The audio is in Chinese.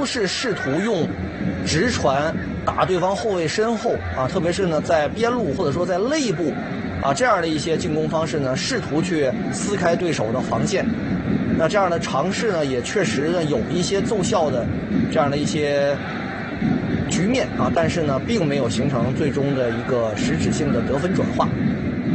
都是试图用直传打对方后卫身后啊，特别是呢在边路或者说在肋部啊这样的一些进攻方式呢，试图去撕开对手的防线。那这样的尝试呢，也确实呢有一些奏效的这样的一些局面啊，但是呢并没有形成最终的一个实质性的得分转化。